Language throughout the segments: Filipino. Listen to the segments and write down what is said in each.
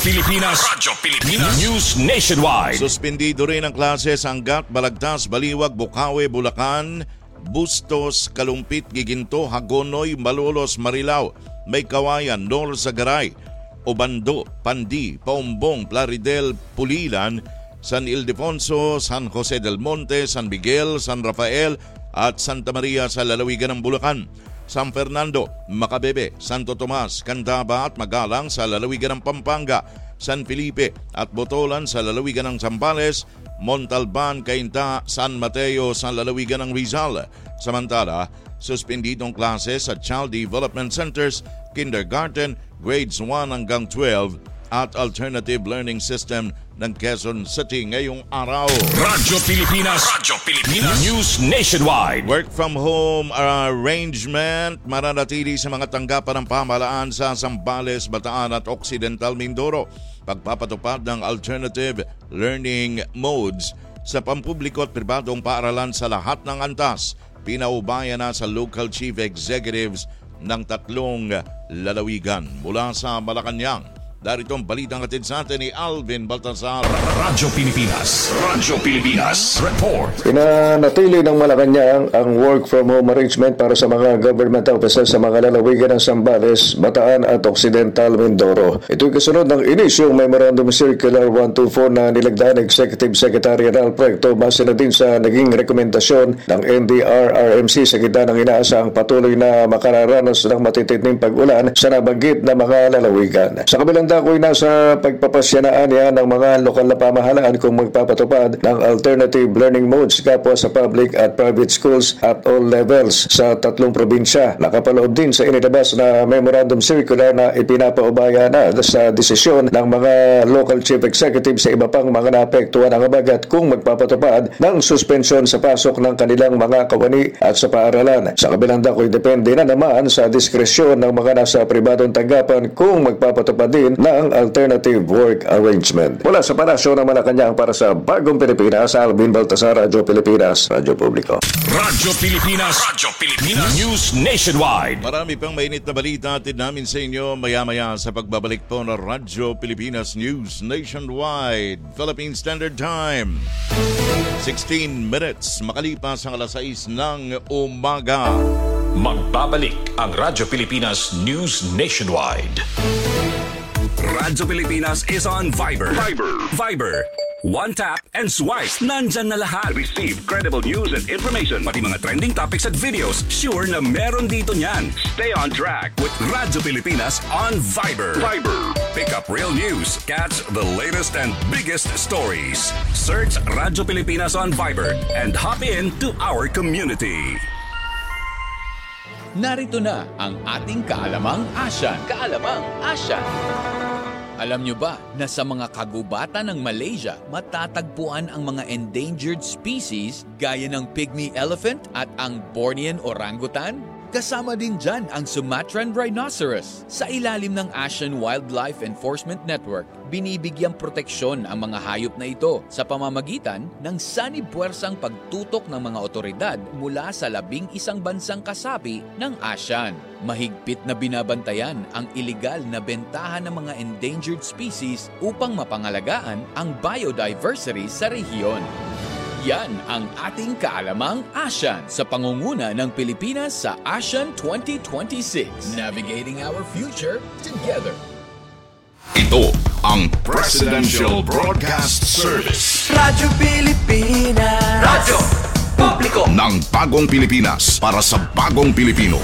Radyo Pilipinas News Nationwide. Suspendido rin ang klase sa Angat, Balagtas, Baliwag, Bukawi, Bulacan, Bustos, Kalumpit, Giginto, Hagonoy, Malolos, Marilao, May Kawayan, Nor Sagaray, Obando, Pandi, Paumbong, Plaridel, Pulilan, San Ildefonso, San Jose del Monte, San Miguel, San Rafael at Santa Maria sa lalawigan ng Bulacan. San Fernando, Macabebe, Santo Tomas, Candaba at Magalang sa lalawigan ng Pampanga, San Felipe at Botolan sa lalawigan ng Zambales, Montalban, Cainta, San Mateo sa lalawigan ng Rizal. Samantala, suspendidong klase sa Child Development Centers, Kindergarten, grades 1 hanggang 12 at Alternative Learning System ng Quezon City ngayong araw. Radyo Pilipinas News Nationwide. Work from home arrangement mananatili sa mga tanggapan ng pamahalaan sa Zambales, Bataan at Occidental Mindoro. Pagpapatupad ng alternative learning modes sa pampubliko at pribadong paaralan sa lahat ng antas. Pinaubayan na sa local chief executives ng 3 lalawigan. Mula sa Malacanang, darito ang balitang hatid sa atin ni Alvin Baltazar. Radyo Pilipinas Report. Pinanatili ng Malacanang ang work from home arrangement para sa mga government offices sa mga lalawigan ng Zambales, Bataan at Occidental Mindoro. Ito'y kasunod ng inisyong Memorandum Circular 124 na nilagdaan Executive Secretary Ralph Recto base na din sa naging rekomendasyon ng NDRRMC sa gitna ng inaasahang patuloy na makararanas ng matitinding pag-ulan sa nabanggit na mga lalawigan. Sa kabilang ako'y nasa pagpapasyanaan yan ng mga lokal na pamahalaan kung magpapatupad ng alternative learning modes kapwa sa public at private schools at all levels sa 3 probinsya. Nakapaloob din sa inilabas na memorandum circular na ipinapaubaya na sa desisyon ng mga local chief executive sa iba pang mga naapektuhan ng habagat kung magpapatupad ng suspensyon sa pasok ng kanilang mga kawani at sa paaralan. Sa kabilang ako'y depende na naman sa diskresyon ng mga nasa pribadong tanggapan kung magpapatupad din ng alternative work arrangement. Mula sa Palasyo ng Malacanang para sa Bagong Pilipinas, Alvin Baltazar, Radyo Pilipinas, Radyo Publiko. Radyo Pilipinas News Nationwide. Marami pang mainit na balita atid namin sa inyo maya-maya sa pagbabalik po ng Radyo Pilipinas News Nationwide. Philippine Standard Time, 16 minutes makalipas ang 6 ng umaga. Magbabalik ang Radyo Pilipinas News Nationwide. Radyo Pilipinas is on Viber. One tap and swipe. Nandyan na lahat. Receive credible news and information. Pati mga trending topics at videos. Sure na meron dito niyan. Stay on track with Radyo Pilipinas on Viber. Pick up real news. Catch the latest and biggest stories. Search Radyo Pilipinas on Viber and hop in to our community. Narito na ang ating Kaalamang Asyan. Alam nyo ba na sa mga kagubatan ng Malaysia, matatagpuan ang mga endangered species gaya ng pygmy elephant at ang Bornean orangutan? Kasama din dyan ang Sumatran rhinoceros. Sa ilalim ng Asian Wildlife Enforcement Network, binibigyang proteksyon ang mga hayop na ito sa pamamagitan ng sanibuersang pagtutok ng mga otoridad mula sa 11 bansang kasapi ng ASEAN. Mahigpit na binabantayan ang iligal na bentahan ng mga endangered species upang mapangalagaan ang biodiversity sa rehiyon. Yan ang ating Kaalamang ASEAN sa pangunguna ng Pilipinas sa ASEAN 2026. Navigating our future together. Ito ang Presidential Broadcast Service. Radyo Pilipinas. Radyo Publiko ng Bagong Pilipinas para sa Bagong Pilipino.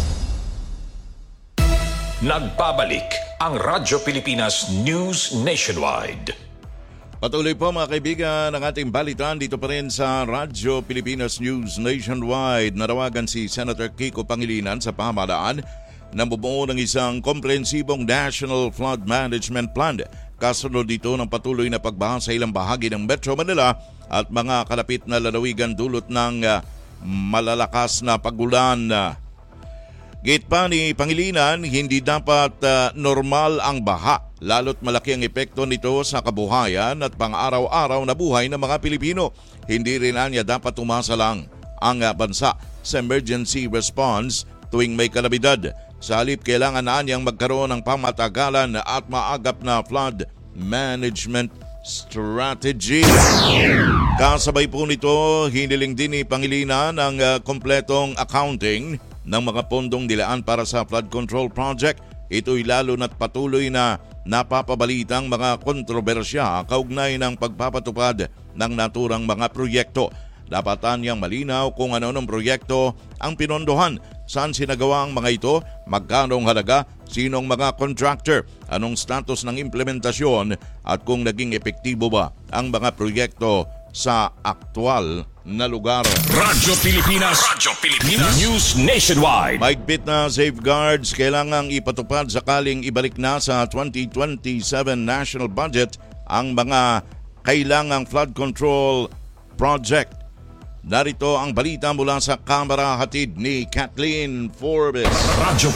Nagbabalik ang Radyo Pilipinas News Nationwide. Patuloy po mga kaibigan ang ating balitaan dito pa rin sa Radyo Pilipinas News Nationwide. Narawagan si Senator Kiko Pangilinan sa pamahalaan na bumuo ng isang komprehensibong National Flood Management Plan. Kasunod dito ng patuloy na pagbaha sa ilang bahagi ng Metro Manila at mga kalapit na lalawigan dulot ng malalakas na pagulan. Git pa ni Pangilinan, hindi dapat normal ang baha, lalo't malaki ang epekto nito sa kabuhayan at pang-araw-araw na buhay ng mga Pilipino. Hindi rin niya dapat umasa lang ang bansa sa emergency response tuwing may kalamidad. Sa halip, kailangan na niyang magkaroon ng pamatagalan at maagap na flood management strategy. Kasabay po nito, hiniling din ni Pangilinan ang kompletong accounting ng mga pondong dilaan para sa flood control project. Ito'y lalo na't patuloy na napapabalitang mga kontrobersya kaugnay ng pagpapatupad ng naturang mga proyekto. Dapat niyang malinaw kung ano ng proyekto ang pinondohan, saan sinagawa ang mga ito, magkano ang halaga, sinong mga contractor, anong status ng implementasyon at kung naging epektibo ba ang mga proyekto sa aktual na lugar. Radyo Pilipinas News Nationwide. Mahigpit na safeguards kailangang ipatupad sakaling ibalik na sa 2027 national budget ang mga kailangang flood control project. Narito ang balita mula sa Kamara, hatid ni Kathleen Forbes. Radyo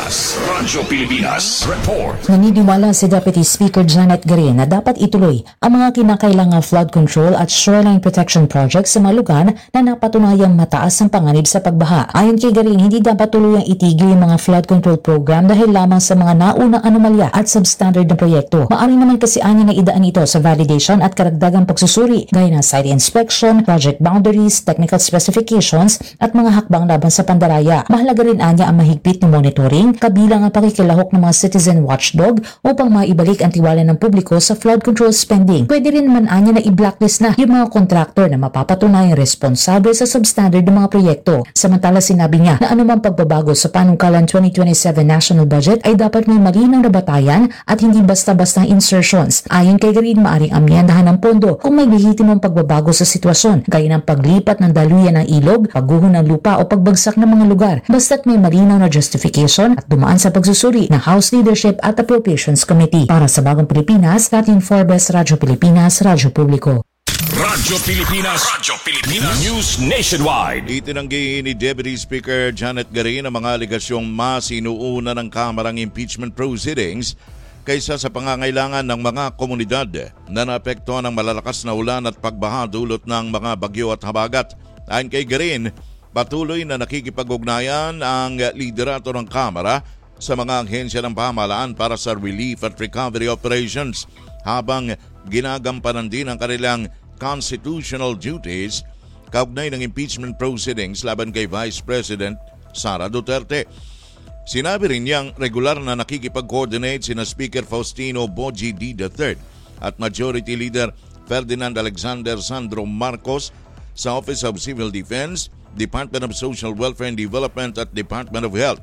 Pilipinas Report. Naniniwala si Deputy Speaker Janet Garin na dapat ituloy ang mga kinakailangang flood control at shoreline protection projects sa mga lugar na napatunayang mataas ang panganib sa pagbaha. Ayon kay Garin, hindi dapat tuluyang itigil yung mga flood control program dahil lamang sa mga naunang anomalya at substandard na proyekto. Maaari naman kasi anya na idaan ito sa validation at karagdagang pagsusuri gaya ng site inspection, project boundaries, technical specifications at mga hakbang laban sa pandaraya. Mahalaga rin anya ang mahigpit na monitoring kabilang ang pakikilahok ng mga citizen watchdog upang maibalik ang tiwala ng publiko sa flood control spending. Pwede rin naman anya na i-blacklist na yung mga kontraktor na mapapatunayang responsable sa substandard ng mga proyekto. Samantala sinabi niya na anumang pagbabago sa panungkalan 2027 national budget ay dapat may malinaw na batayan at hindi basta-bastang insertions. Ayon kay Garin, maaring amyendahan ng pondo kung may lehitimong pagbabago sa sitwasyon gaya ng paglipat ng daluyan ng ilog, pagguho ng lupa o pagbagsak ng mga lugar basta't may malinaw na justification at dumaan sa pagsusuri ng House Leadership at Appropriations Committee. Para sa Bagong Pilipinas, Kathleen Forbes, Radyo Pilipinas, Radyo Publiko. Radyo Pilipinas News Nationwide. Itinanggi ni Deputy Speaker Janet Garin ang mga aligasyong masinuuna ng Kamarang impeachment proceedings kaysa sa pangangailangan ng mga komunidad na naapektuhan ng malalakas na ulan at pagbaha dulot ng mga bagyo at habagat. Ayon kay Garin, patuloy na nakikipag-ugnayan ang liderato ng Kamara sa mga ahensya ng pamahalaan para sa relief at recovery operations habang ginagampanan din ang kanilang constitutional duties kaugnay ng impeachment proceedings laban kay Vice President Sara Duterte. Sinabi rin niyang regular na nakikipag-coordinate sina Speaker Faustino Boji D. III at Majority Leader Ferdinand Alexander Sandro Marcos sa Office of Civil Defense, Department of Social Welfare and Development at Department of Health.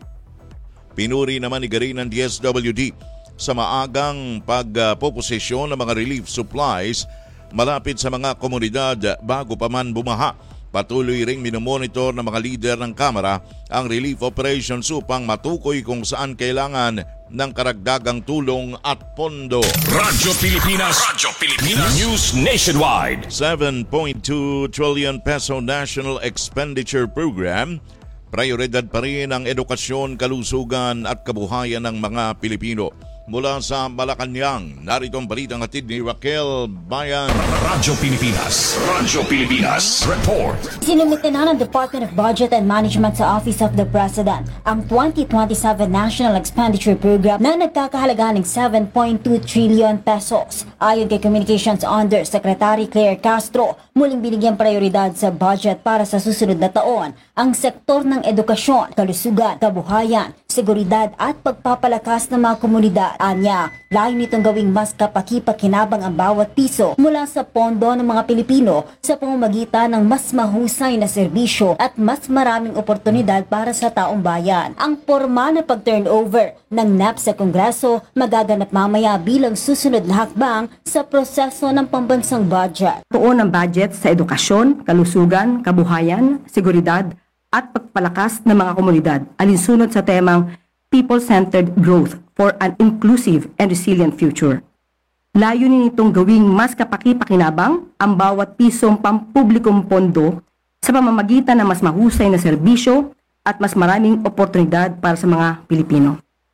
Pinuri naman ni Garin ng DSWD sa maagang pagpoposisyon ng mga relief supplies malapit sa mga komunidad bago pa man bumaha. Patuloy ring minomonitor ng mga lider ng Kamara ang relief operations upang matukoy kung saan kailangan ng karagdagang tulong at pondo. Radyo Pilipinas News Nationwide. 7.2 trillion peso National Expenditure Program. Prioridad pa rin ang edukasyon, kalusugan at kabuhayan ng mga Pilipino. Mula sa Malacanang, narito ang balitang hatid ni Raquel Bayan. Radyo Pilipinas Report. Sinumite na ng Department of Budget and Management sa Office of the President ang 2027 National Expenditure Program na nagkakahalaga ng 7.2 trillion pesos. Ayon kay Communications Undersecretary Claire Castro, muling binigyang prioridad sa budget para sa susunod na taon ang sektor ng edukasyon, kalusugan, kabuhayan, seguridad at pagpapalakas ng mga komunidad. Anya, layo nitong gawing mas kapaki-pakinabang ang bawat piso mula sa pondo ng mga Pilipino sa pamamagitan ng mas mahusay na serbisyo at mas maraming oportunidad para sa taong bayan. Ang porma na pag-turnover ng NEP sa Kongreso magaganap mamaya bilang susunod na hakbang sa proseso ng pambansang budget. Tuon ang budget sa edukasyon, kalusugan, kabuhayan, seguridad at pagpalakas ng mga komunidad alinsunod sa temang People-Centered Growth for an Inclusive and Resilient Future. Layunin nitong gawing mas kapaki-pakinabang ang bawat pisong pampublikong pondo sa pamamagitan ng mas mahusay na serbisyo at mas maraming oportunidad para sa mga Pilipino.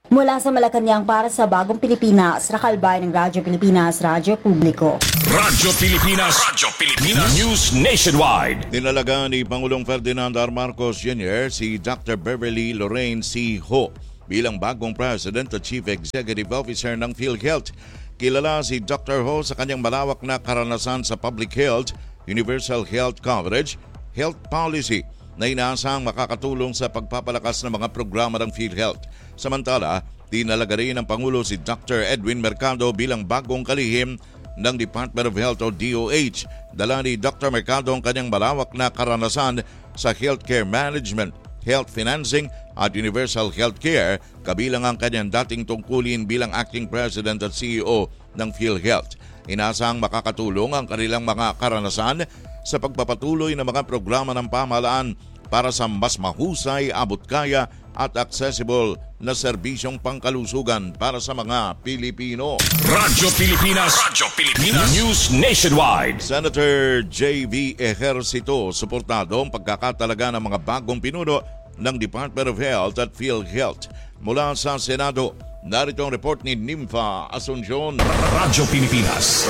Mula sa Malacanang para sa Bagong Pilipinas, Rakalbay ng Radyo Pilipinas, Radyo Publiko. Radyo Pilipinas News Nationwide. Dinalaga ni Pangulong Ferdinand R. Marcos Jr. si Dr. Beverly Lorraine C. Ho bilang bagong President at Chief Executive Officer ng PhilHealth. Kilala si Dr. Ho sa kanyang malawak na karanasan sa public health, universal health coverage, health policy na inaasahang makakatulong sa pagpapalakas ng mga programa ng PhilHealth. Samantala, dinalaga rin ng Pangulo si Dr. Edwin Mercado bilang bagong kalihim ng Department of Health o DOH. Dala ni Dr. Mercado ang kanyang malawak na karanasan sa healthcare management, health financing at universal healthcare, kabilang ang kanyang dating tungkulin bilang acting president at CEO ng PhilHealth. Inaasahang makakatulong ang kanilang mga karanasan sa pagpapatuloy ng mga programa ng pamahalaan para sa mas mahusay, abot-kaya at accessible na serbisyong pangkalusugan para sa mga Pilipino. Radyo Pilipinas News Nationwide. Senator J.V. Ejercito suportado ang pagkakatalaga ng mga bagong pinuno ng Department of Health at PhilHealth. Mula sa Senado, narito ang report ni Nympha Asuncion. Radyo Pilipinas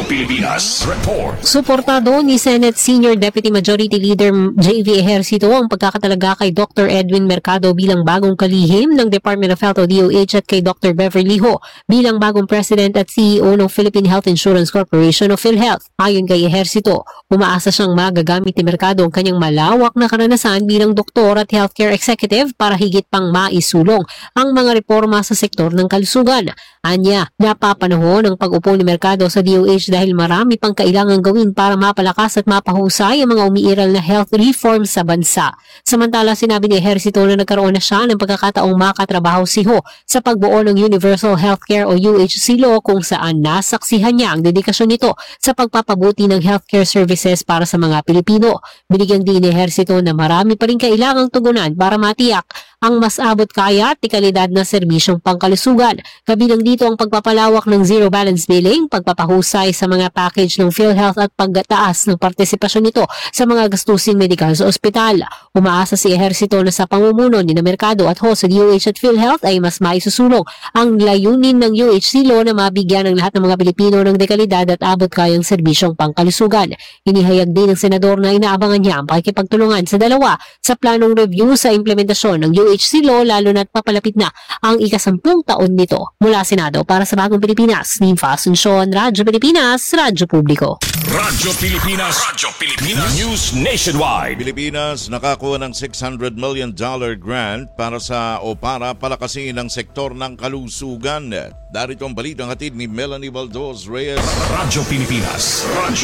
Report. Suportado ni Senate Senior Deputy Majority Leader J.V. Ejercito ang pagkakatalaga kay Dr. Edwin Mercado bilang bagong kalihim ng Department of Health o DOH at kay Dr. Beverly Ho bilang bagong President at CEO ng Philippine Health Insurance Corporation o PhilHealth. Ayon kay Ejercito, umaasa siyang magagamit ni Mercado ang kanyang malawak na karanasan bilang doktor at healthcare executive para higit pang maisulong ang mga reforma sa sektor ng kalusugan. Anya, napapanahon ang pag-upo ni Mercado sa DOH dahil marami pang kailangang gawin para mapalakas at mapahusay ang mga umiiral na health reform sa bansa. Samantala, sinabi ni Ejercito na nagkaroon na siya ng pagkakataong makatrabaho si Ho sa pagbuo ng Universal Healthcare o UHC Law kung saan nasaksihan niya ang dedikasyon nito sa pagpapabuti ng healthcare services para sa mga Pilipino. Binigyang din ni Ejercito na marami pa rin kailangang tugunan para matiyak ang mas abot kaya at kalidad na serbisyong pangkalusugan. Kabilang dito ang pagpapalawak ng zero balance billing, pagpapahusay sa mga package ng PhilHealth at pagtaas ng partisipasyon nito sa mga gastusing medikal sa ospital. Umaasa si Ejercito na sa pamumuno ni Mercado at Ho sa DOH at PhilHealth ay mas maisusulong ang layunin ng UHC Law na mabigyan ng lahat ng mga Pilipino ng dekalidad at abot kayang serbisyong pangkalusugan. Inihayag din ng senador na inaabangan niya ang pakikipagtulungan sa dalawa sa planong review sa implementasyon ng UHC Law lalo na't papalapit na ang ika-10 taon nito. Mula Senado para sa Bagong Pilipinas, Nympha Asuncion, Radyo Pilipinas, Radyo Publiko. Radyo Pilipinas News Nationwide. Pilipinas nakakuha ng $600 million grant para palakasin ang sektor ng kalusugan. Darito ang balitang hatid ni Melanie Baldos Reyes. Radyo Pilipinas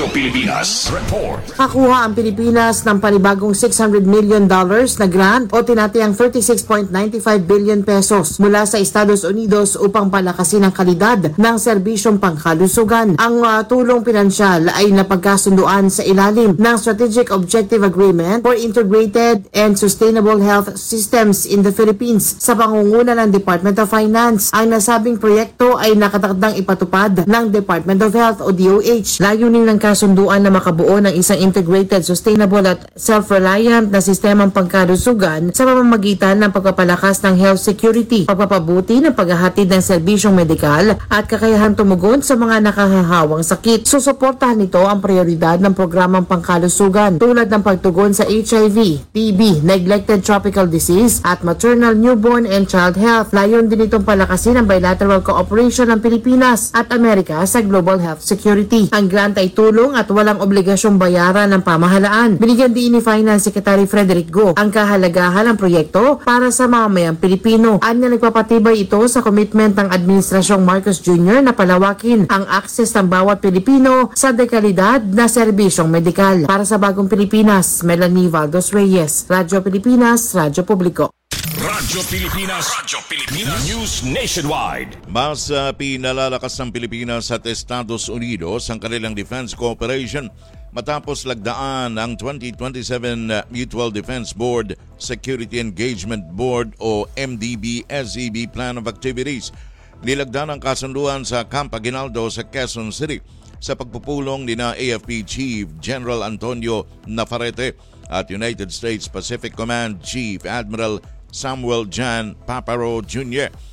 Report. Nakuha ang Pilipinas ng panibagong $600 million na grant o tinatayang 36.95 billion pesos mula sa Estados Unidos upang palakasin ang kalidad ng serbisyong pangkalusugan. Ang tulong pinansyal ay napagkasunduan sa ilalim ng Strategic Objective Agreement for Integrated and Sustainable Health Systems in the Philippines sa pangunguna ng Department of Finance. Ang nasabing proyekto ay nakatakdang ipatupad ng Department of Health o DOH. Layunin ng kasunduan na makabuo ng isang integrated, sustainable at self-reliant na sistemang pangkalusugan sa pamamagitan ng pagpapalakas ng health security, pagpapabuti ng paghahatid ng serbisyong medikal at kakayahan tumugon sa mga nakahahawang sakit. Susuportahan nito ang prioridad ng programang pangkalusugan tulad ng pagtugon sa HIV, TB, neglected tropical disease at maternal, newborn and child health. Layon din itong palakasin ang bilateral cooperation ng Pilipinas at Amerika sa global health security. Ang grant ay tulong at walang obligasyong bayaran ng pamahalaan. Binigyan din ni Finance Secretary Frederick Go ang kahalagahan ng proyekto para sa mamamayang Pilipino. Anya nagpapatibay ito sa commitment ng Administrasyong Marcos Jr. na palawakin ang access ng bawat Pilipino sa dekalidad na serbisyong medikal. Para sa Bagong Pilipinas, Melanie Valdos Reyes, Radyo Pilipinas, Radyo Publiko. Radyo Pilipinas News Nationwide. Mas pinalalakas ng Pilipinas at Estados Unidos ang kanilang defense cooperation matapos lagdaan ang 2027 Mutual Defense Board Security Engagement Board o MDB-SEB Plan of Activities. Nilagdaan ang kasunduan sa Camp Aguinaldo sa Quezon City sa pagpupulong ni AFP Chief General Antonio Navarrete at United States Pacific Command Chief Admiral Samuel Jan Paparo Jr.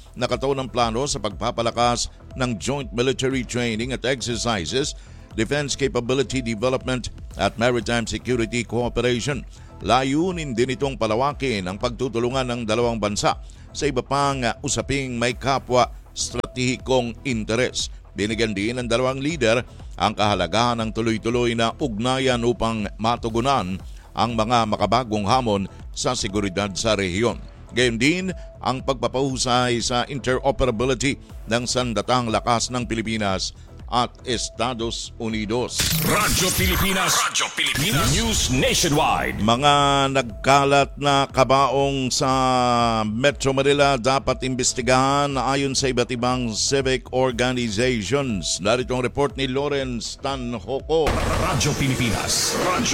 nakataon ang plano sa pagpapalakas ng joint military training at exercises, defense capability development at maritime security cooperation. Layunin din itong palawakin ang pagtutulungan ng dalawang bansa sa iba pang usaping may kapwa stratehikong interes. Binigyan din ng dalawang leader ang kahalagahan ng tuloy-tuloy na ugnayan upang matugunan ang mga makabagong hamon sa seguridad sa rehiyon. Gayon din ang pagpapahusay sa interoperability ng sandatang lakas ng Pilipinas at Estados Unidos. Radyo Pilipinas News Nationwide. Mga nagkalat na kabaong sa Metro Manila dapat imbestigahan ayon sa iba't ibang civic organizations. Narito ang report ni Lawrence Tanhoco. Radyo Pilipinas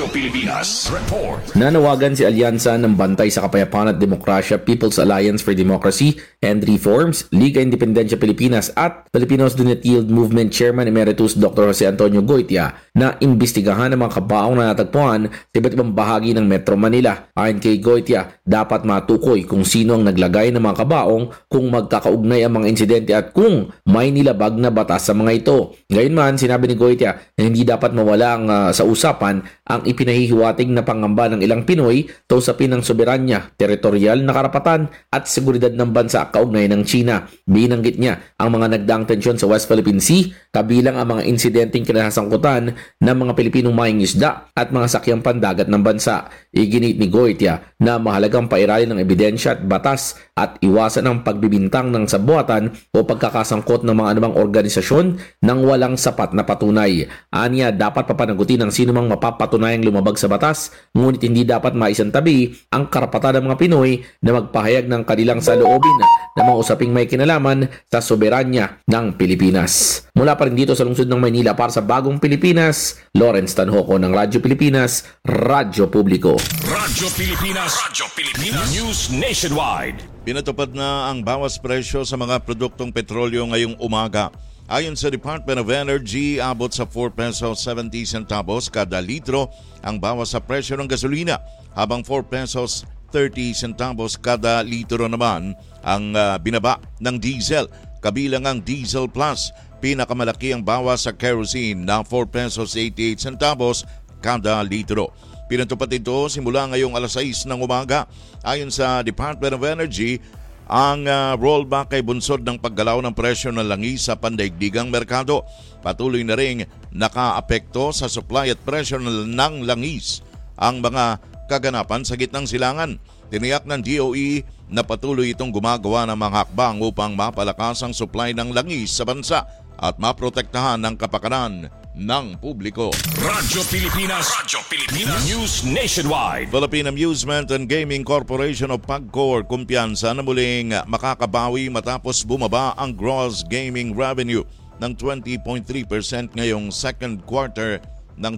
Report. Nanawagan si Alyansa ng Bantay sa Kapayapaan at Demokrasya, People's Alliance for Democracy and Reforms, Liga Independencia Pilipinas at Filipinos Do Not Yield Movement Chairman Emeritus Dr. Jose Antonio Goitia na imbestigahan ang mga kabaong na natagpuan sa iba't ibang bahagi ng Metro Manila. Ayon kay Goitia, dapat matukoy kung sino ang naglagay ng mga kabaong, kung magkakaugnay ang mga insidente at kung may nilabag na batas sa mga ito. Gayunman, sinabi ni Goitia na hindi dapat mawala sa usapan ang ipinahihiwatig na pangamba ng ilang Pinoy sa usapin ng soberanya, teritorial na karapatan at seguridad ng bansa kaugnay ng China. Binanggit niya ang mga nagdaang tensyon sa West Philippine Sea, kabilang ang mga insidenteng kinasangkutan ng mga Pilipinong mangingisda at mga sakyang pandagat ng bansa. Iginit ni Goitia na mahalagang pairalin ng ebidensya at batas at iwasan ang pagbibintang ng sabuatan o pagkakasangkot ng mga anumang organisasyon ng walang sapat na patunay. Aniya, dapat papanagutin ang sinumang mapapatunayang lumabag sa batas, ngunit hindi dapat maisantabi ang karapatan ng mga Pinoy na magpahayag ng kanilang saloobin na mga usaping may kinalaman sa soberanya ng Pilipinas. Mula pa rin dito sa lungsod ng Maynila para sa Bagong Pilipinas, Lawrence Tanhoco ng Radyo Pilipinas, Radyo Publiko. Radyo Pilipinas News Nationwide. Pinatupad na ang bawas presyo sa mga produktong petrolyo ngayong umaga. Ayon sa Department of Energy, abot sa 4 pesos 70 centavos kada litro ang bawas sa presyo ng gasolina, habang 4 pesos 30 centavos kada litro naman ang binaba ng diesel. Kabilang ang Diesel Plus, pinakamalaki ang bawas sa kerosene na 4 pesos 88 centavos kada litro. Pinatupad ito simula ngayong alas 6 ng umaga. Ayon sa Department of Energy, ang rollback ay bunsod ng paggalaw ng presyo ng langis sa pandaigdigang merkado. Patuloy na ring nakaapekto sa supply at presyo ng langis ang mga kaganapan sa gitnang silangan. Tiniyak ng DOE na patuloy itong gumagawa ng mga hakbang upang mapalakas ang supply ng langis sa bansa at maprotektahan ang kapakanan ng publiko. Radyo Pilipinas News Nationwide. Philippine Amusement and Gaming Corporation o PAGCOR kumpiyansa na muling makakabawi matapos bumaba ang gross gaming revenue ng 20.3% ngayong second quarter ng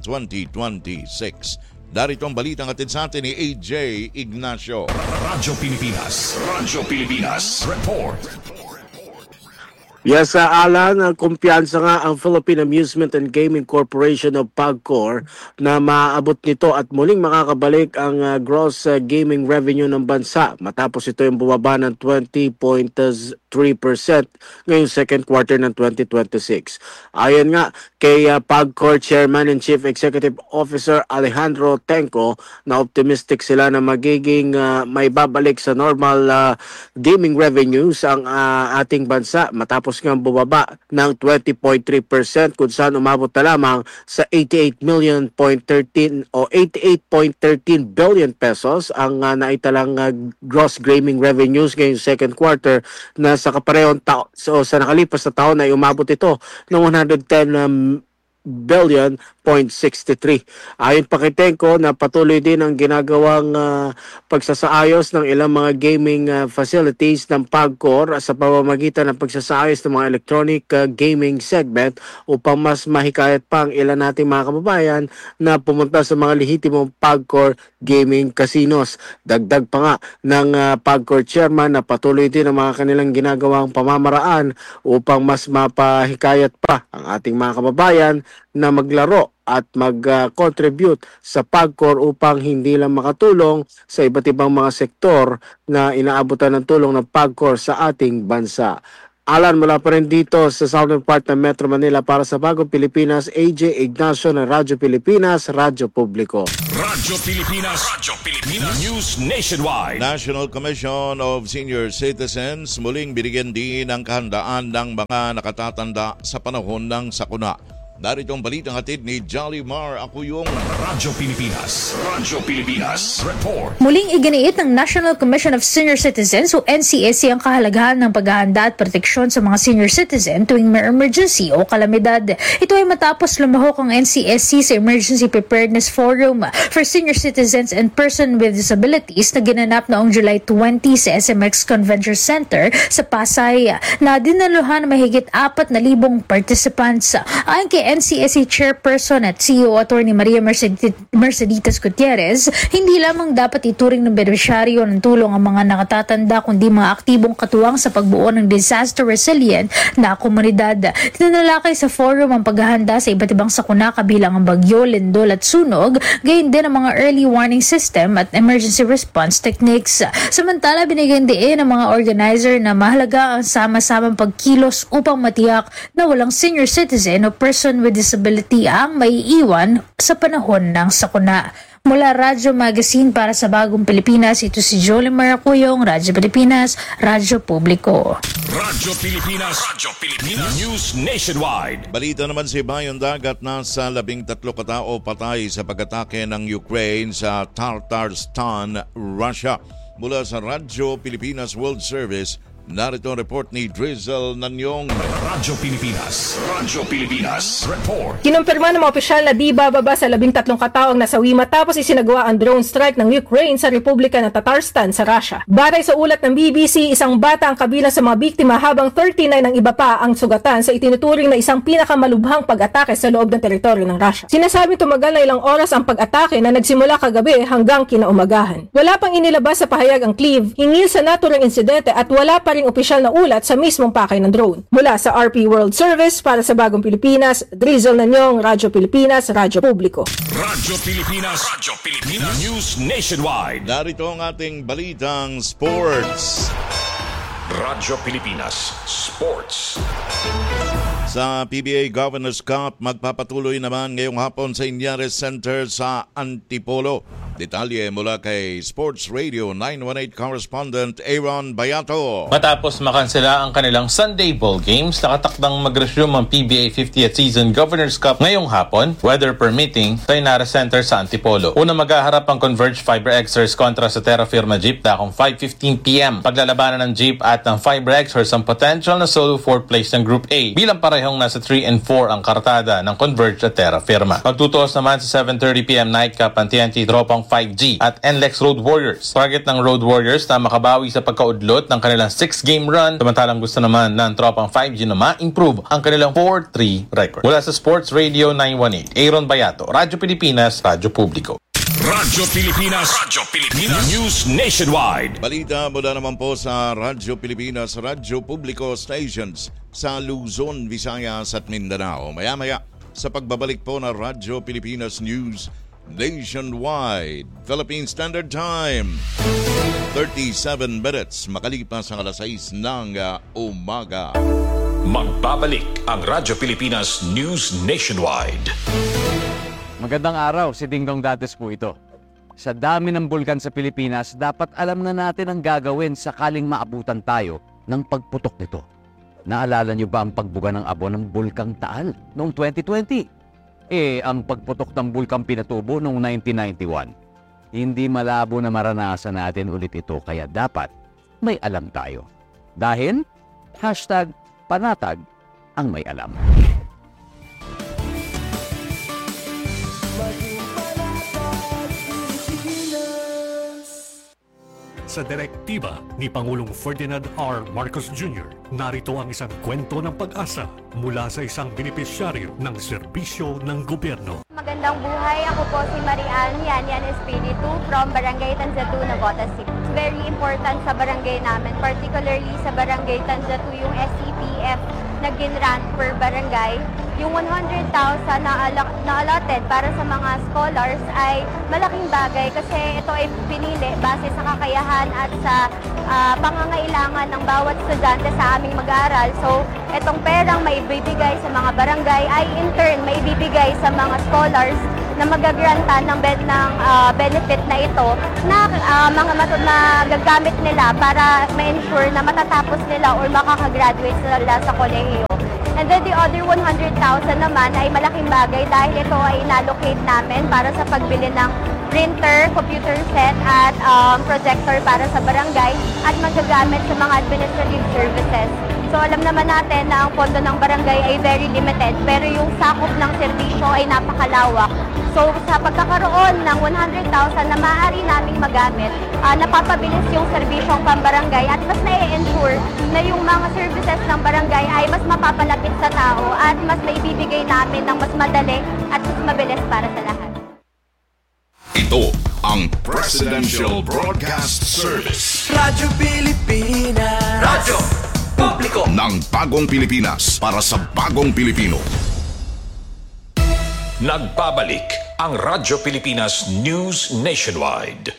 2026. Darito ang balitang atid sa atin ni AJ Ignacio. Radyo Pilipinas Report. Yes, Alan, kumpiyansa nga ang Philippine Amusement and Gaming Corporation of PAGCOR na maaabot nito at muling makakabalik ang gross gaming revenue ng bansa matapos ito yung bumaba ng 20.3% ngayong second quarter ng 2026. Ayon nga kay PAGCOR Chairman and Chief Executive Officer Alejandro Tenco na optimistic sila na magiging may babalik sa normal gaming revenues ang ating bansa matapos nga bumaba ng 20.3% kung saan umabot na lamang sa 88.13 billion pesos ang naitalang gross gaming revenues ngayong second quarter na sa kaparehong taon. So sa nakalipas na taon ay umabot ito ng 110 billion 0.63. Ayon pa kay Tenco na patuloy din ang ginagawang pagsasaayos ng ilang mga gaming facilities ng PAGCOR sa pamamagitan ng pagsasaayos ng mga electronic gaming segment upang mas mahikayat pa ang ilan nating mga kababayan na pumunta sa mga lehitimong PAGCOR gaming casinos. Dagdag pa nga ng PAGCOR chairman na patuloy din ang mga kanilang ginagawang pamamaraan upang mas mapahikayat pa ang ating mga kababayan na maglaro at mag-contribute sa PAGCOR upang hindi lang makatulong sa iba't ibang mga sektor na inaabutan ng tulong ng PAGCOR sa ating bansa. Alan, mula pa rin dito sa southern part ng Metro Manila para sa Bagong Pilipinas, AJ Ignacio ng Radyo Pilipinas, Radyo Publiko. Radyo Pilipinas News Nationwide. National Commission of Senior Citizens muling binigyan din ng kahandaan ng mga nakatatanda sa panahon ng sakuna. Narito ang balitang hatid ni Jolly Mar Akuyong. Radyo Pilipinas Report. Muling iginiit ng National Commission of Senior Citizens o NCSC ang kahalagahan ng paghahanda at proteksyon sa mga senior citizen tuwing may emergency o kalamidad. Ito ay matapos lumahok ang NCSC sa Emergency Preparedness Forum for Senior Citizens and Person with Disabilities na ginanap noong July 20 sa SMX Convention Center sa Pasay na dinaluhan ng mahigit 4,000 participants. Ayon kay NCSC Chairperson at CEO Attorney Maria Merceditas Gutierrez, hindi lamang dapat ituring ng beneficiaryo ng tulong ang mga nakatatanda kundi mga aktibong katuwang sa pagbuo ng disaster resilient na komunidad. Tinalakay sa forum ang paghahanda sa iba't ibang sakuna kabilang ang bagyo, lindol at sunog, gayon din ang mga early warning system at emergency response techniques. Samantala, binigyan din ng mga organizer na mahalaga ang sama-samang pagkilos upang matiyak na walang senior citizen o person with disability ang maiiwan sa panahon ng sakuna. Mula Radyo Magazine para sa Bagong Pilipinas, ito si Jolie Maracuyong, Radyo Pilipinas, Radyo Publiko. Radyo Pilipinas News Nationwide. Balita naman si Bayon Dagat na sa 13 katao patay sa pag-atake ng Ukraine sa Tatarstan, Russia. Mula sa Radyo Pilipinas World Service, narito ang report ni Drizzle Nanyong. Radyo Pilipinas Report. Kinumpirma ng mga opisyal na di bababa sa 13 katao ang nasawi matapos isinagawa ang drone strike ng Ukraine sa Republika ng Tatarstan sa Russia. Batay sa ulat ng BBC, isang bata ang kabilang sa mga biktima habang 39 ang iba pa ang sugatan sa itinuturing na isang pinakamalubhang pag-atake sa loob ng teritoryo ng Russia. Sinasabi tumagal na ilang oras ang pag-atake na nagsimula kagabi hanggang kinaumagahan. Wala pang inilabas sa pahayag ang Kyiv hinggil sa naturang insidente at wala pa ring opisyal na ulat sa mismong pakay ng drone. Mula sa RP World Service para sa Bagong Pilipinas, Drizzle Nanyong, Radyo Pilipinas, Radyo Publiko. Radyo Pilipinas News Nationwide. Narito ang ating balitang sports. Radyo Pilipinas Sports. Sa PBA Governors Cup, magpapatuloy naman ngayong hapon sa Inyares Center sa Antipolo. Detalye mula kay Sports Radio 918 correspondent Aaron Bayato. Matapos makansela ang kanilang Sunday Bowl games, nakatakdang mag-resume ang PBA 50th Season Governors Cup ngayong hapon, weather permitting, sa Inyares Center sa Antipolo. Una maghaharap ang Converge Fiber Xers kontra sa Terra Firma Jeep dakong 5:15 p.m. Paglalabanan ng Jeep at ng Fiber Xers ang potential na solo 4th place ng Group A bilang parehong nasa 3 and 4 ang kartada ng Converge at Terra Firma. Magtutuos naman sa 7:30 p.m. nightcap ang TNT Tropang 5G at NLEX Road Warriors. Target ng Road Warriors na makabawi sa pagkaudlot ng kanilang 6-game run, samantalang gusto naman ng Tropang 5G na ma-improve ang kanilang 4-3 record. Mula sa Sports Radio 918, Aaron Bayato, Radyo Pilipinas, Radyo Publiko. Radyo Pilipinas News Nationwide. Balita mula naman po sa Radyo Pilipinas, Radyo Publiko stations sa Luzon, Visayas at Mindanao. Maya-maya sa pagbabalik po ng Radyo Pilipinas News Nationwide. Philippine Standard Time 37 minutes makalipas ang alas 6 ng umaga. Magbabalik ang Radyo Pilipinas News Nationwide. Magandang araw, si Dingdong Dates po ito. Sa dami ng bulkan sa Pilipinas, dapat alam na natin ang gagawin sakaling maabutan tayo ng pagputok nito. Naalala niyo ba ang pagbuga ng abo ng Bulkang Taal noong 2020? Ang pagputok ng bulkang Pinatubo noong 1991. Hindi malabo na maranasan natin ulit ito, kaya dapat may alam tayo. Dahil #panatag ang may alam. Sa direktiba ni Pangulong Ferdinand R. Marcos Jr., narito ang isang kwento ng pag-asa mula sa isang benepisyaryo ng serbisyo ng gobyerno. Magandang buhay, ako po si Marian Yan Espiritu from Barangay Tanzatu, Navotas City. It's very important sa barangay namin, particularly sa Barangay Tanzatu yung SCPF na ginrant per barangay, yung 100,000 na allotted para sa mga scholars ay malaking bagay kasi ito ay pinili base sa kakayahan at sa pangangailangan ng bawat estudyante sa aming mag-aaral. So, itong perang maibibigay sa mga barangay ay in turn maibibigay sa mga scholars na magagrantan ng benefit na ito na magagamit nila para ma-ensure na matatapos nila or makakagraduate sila sa kolehiyo. And then the other 100,000 naman ay malaking bagay dahil ito ay inallocate namin para sa pagbili ng printer, computer set at projector para sa barangay at magagamit sa mga administrative services. So alam naman natin na ang pondo ng barangay ay very limited pero yung sakop ng serbisyo ay napakalawak. So sa pagkakaroon ng 100,000 na maaari naming magamit, napapabilis yung serbisyong pambarangay at mas na-ensure na yung mga services ng barangay ay mas mapapalapit sa tao at mas maibibigay namin ng mas madali at mas mabilis para sa lahat. Ito ang Presidential Broadcast Service. Radyo Pilipinas. Radyo Publiko ng Bagong Pilipinas para sa Bagong Pilipino. Nagbabalik ang Radyo Pilipinas News Nationwide.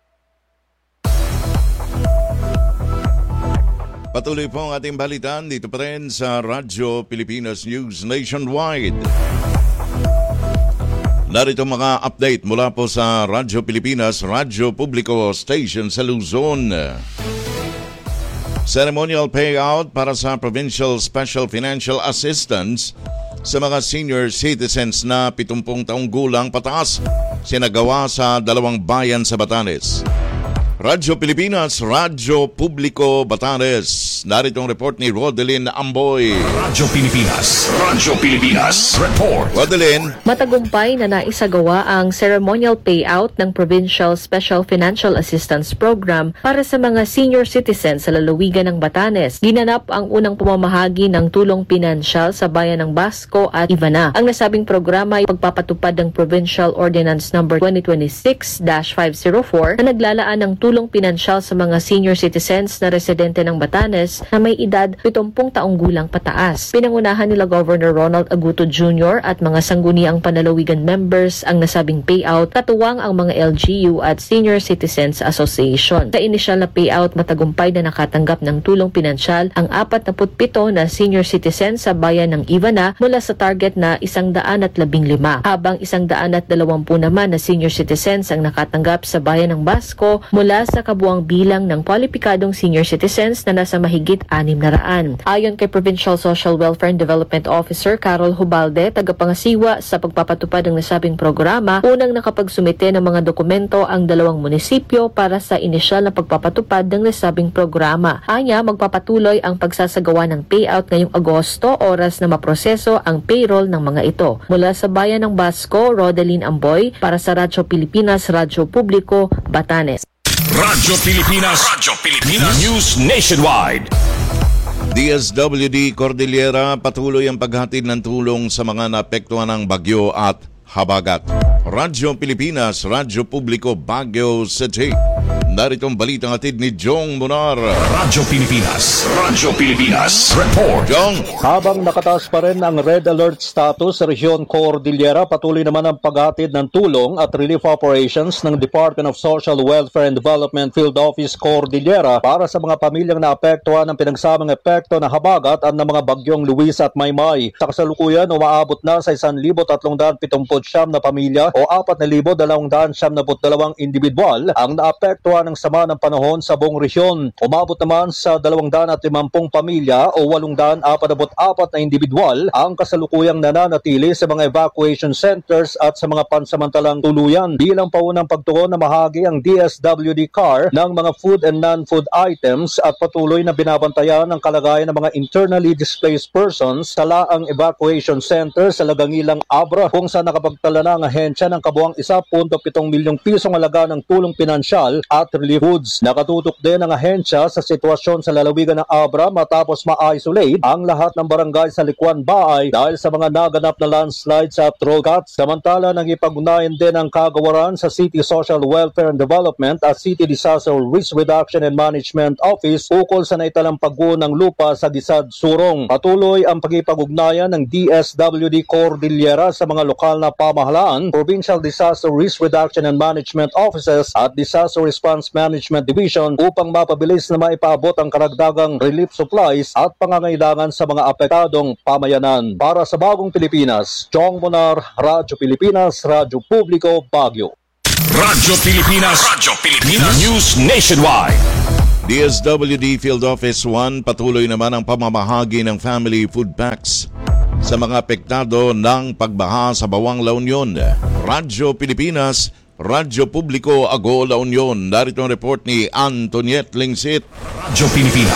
Patuloy po ang ating balitan dito pa rin sa Radyo Pilipinas News Nationwide. Narito mga update mula po sa Radyo Pilipinas, Radyo Publiko Station sa Luzon. Ceremonial payout para sa Provincial Special Financial Assistance sa mga senior citizens na 70 taong gulang pataas sinagawa sa 2 bayan sa Batanes. Radyo Pilipinas, Radyo Publiko, Batanes. Narito ang report ni Rodelyn Amboy. Radyo Pilipinas, report. Rodelyn. Matagumpay na naisagawa ang ceremonial payout ng Provincial Special Financial Assistance Program para sa mga senior citizens sa lalawigan ng Batanes. Ginanap ang unang pamamahagi ng tulong pinansyal sa bayan ng Basco at Ivana. Ang nasabing programa ay pagpapatupad ng Provincial Ordinance No. 2026-504 na naglalaan ng tulong pinansyal sa mga senior citizens na residente ng Batanes na may edad 70 taong gulang pataas. Pinangunahan nila Governor Ronald Aguto Jr. at mga sangguniang panlalawigan members ang nasabing payout, katuwang ang mga LGU at Senior Citizens Association. Sa inisyal na payout, matagumpay na nakatanggap ng tulong pinansyal ang 47 na senior citizens sa bayan ng Ivana mula sa target na 115, habang 120 naman na senior citizens ang nakatanggap sa bayan ng Basco mula sa kabuang bilang ng kwalipikadong senior citizens na nasa mahigit 600. Ayon kay Provincial Social Welfare and Development Officer Carol Hubalde, tagapangasiwa sa pagpapatupad ng nasabing programa, unang nakapagsumite ng mga dokumento ang 2 munisipyo para sa inisyal na pagpapatupad ng nasabing programa. Anya, magpapatuloy ang pagsasagawa ng payout ngayong Agosto, oras na maproseso ang payroll ng mga ito. Mula sa bayan ng Basco, Rodelyn Amboy para sa Radyo Pilipinas, Radyo Publiko, Batanes. Radyo Pilipinas News Nationwide. DSWD Cordillera patuloy ang paghatid ng tulong sa mga naapektuhan ng bagyo at habagat. Radyo Pilipinas, Radyo Publiko, Baguio City. Narito ang balitang hatid ni Jong Munar. Radyo Pilipinas, report. Jong. Habang nakataas pa rin ang red alert status sa Region Cordillera, patuloy naman ang paghatid ng tulong at relief operations ng Department of Social Welfare and Development Field Office Cordillera para sa mga pamilyang naapektuhan ng pinagsamang epekto ng habagat at ng mga bagyong Luis at Maymay. Sa kasalukuyan, umaabot na sa 1,379 na pamilya o 4,272 individual ang naapektuhan ng sama ng panahon sa buong rehiyon. Umabot naman sa 250 pamilya o 844 na individual ang kasalukuyang nananatili sa mga evacuation centers at sa mga pansamantalang tuluyan. Bilang paunang pagtugon na mahagi ang DSWD car ng mga food and non-food items at patuloy na binabantayan ang kalagayan ng mga internally displaced persons sa laang evacuation center sa Lagangilang Abra, kung saan nakapagtala na ang ahensya ng kabuang 1.7 milyong pisong halaga ng tulong pinansyal at at relief goods. Nakatutok din ang ahensya sa sitwasyon sa lalawigan ng Abra matapos ma-isolate ang lahat ng barangay sa Likuan Baay dahil sa mga naganap na landslides at roll cuts. Samantala, nangipag-ugnayan din ang kagawaran sa City Social Welfare and Development at City Disaster Risk Reduction and Management Office ukol sa naitalang pagguho ng lupa sa Gisad, Surong. Patuloy ang pagkipag-ugnayan ng DSWD Cordillera sa mga lokal na pamahalaan, Provincial Disaster Risk Reduction and Management Offices at Disaster Response Management Division upang mapabilis na maipaabot ang karagdagang relief supplies at pangangailangan sa mga apektadong pamayanan. Para sa Bagong Pilipinas, Jong Monar, Radyo Pilipinas, Radyo Publiko, Baguio. Radyo Pilipinas News Nationwide. DSWD Field Office 1 patuloy naman ang pamamahagi ng family food packs sa mga apektado ng pagbaha sa Bawang La Union. Radyo Pilipinas, Radyo Publiko, Agoo, La Union. Narito ang report ni Antoniette Lingsit. Radyo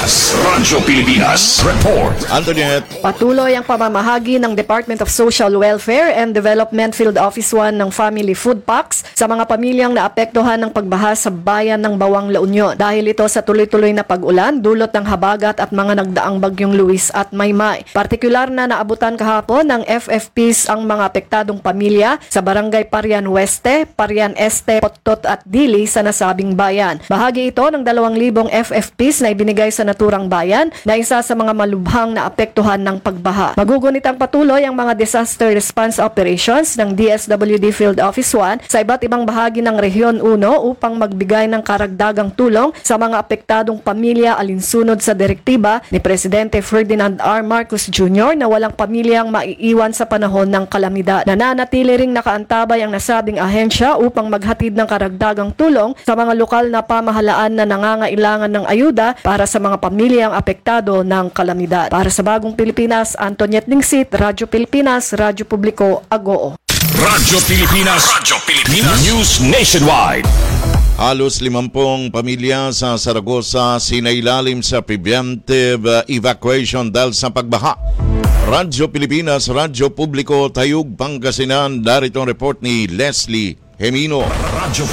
Pilipinas Report. Antoniette. Patuloy ang pamamahagi ng Department of Social Welfare and Development Field Office 1 ng family food packs sa mga pamilyang naapektuhan ng pagbaha sa bayan ng Bawang La Union. Dahil ito sa tuloy-tuloy na pag-ulan, dulot ng habagat at mga nagdaang bagyong Luis at Maymay. Partikular na naabutan kahapon ng FFPs ang mga apektadong pamilya sa Barangay Parian Oeste, Parian Este, Potot at Dili sa nasabing bayan. Bahagi ito ng 2,000 FFPs na ibinigay sa naturang bayan na isa sa mga malubhang na apektuhan ng pagbaha. Magugunitang patuloy ang mga disaster response operations ng DSWD Field Office 1 sa iba't ibang bahagi ng Rehiyon 1 upang magbigay ng karagdagang tulong sa mga apektadong pamilya alinsunod sa direktiba ni Presidente Ferdinand R. Marcos Jr. na walang pamilyang maiiwan sa panahon ng kalamidad. Nananatili ring nakaantabay ang nasabing ahensya upang maghatid ng karagdagang tulong sa mga lokal na pamahalaan na nangangailangan ng ayuda para sa mga pamilyang apektado ng kalamidad. Para sa Bagong Pilipinas, Antoniette Lingsit, Radyo Pilipinas, Radyo Publiko, Agoo. Radyo Pilipinas News Nationwide. Halos 50 pamilya sa Saragossa sinailalim sa preventive evacuation dahil sa pagbaha. Radyo Pilipinas, Radyo Publiko, Tayug, Pangasinan. Darito ang report ni Leslie Hemino. Radyo